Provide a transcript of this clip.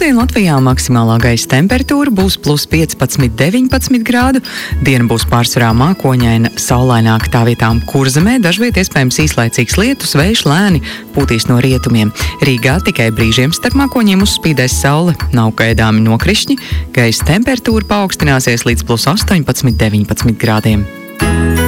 Šodien Latvijā maksimālā gaisa temperatūra būs plus 15–19 grādu. Diena būs pārsvarā mākoņaina, saulaināka, tā vietām Kurzemē dažviet iespējams īslaicīgs lietus, vējš lēni pūtīs no rietumiem. Rīgā tikai brīžiem starp mākoņiem uzspīdēs saule, nav gaidāmi nokrišņi, gaisa temperatūra paaugstināsies līdz plus 18–19 grādiem.